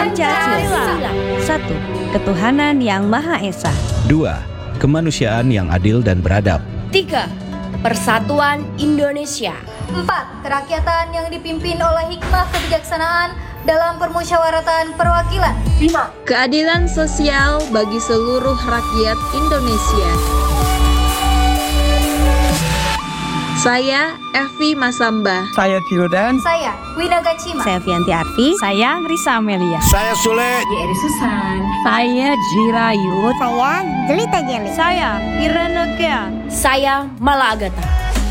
Pancasila. 1. Ketuhanan yang Maha Esa. 2. Kemanusiaan yang adil dan beradab. 3. Persatuan Indonesia. 4. Kerakyatan yang dipimpin oleh hikmah kebijaksanaan dalam permusyawaratan perwakilan. 5. Keadilan sosial bagi seluruh rakyat Indonesia. Saya Evi Masamba. Saya Firodan. Saya Wina Gacima. Saya Fianti Arfi. Saya Risa Amelia. Saya Sule. Saya Jirayut. Saya Jelita Jeli. Saya Irene Kea. Saya Mala Agatha.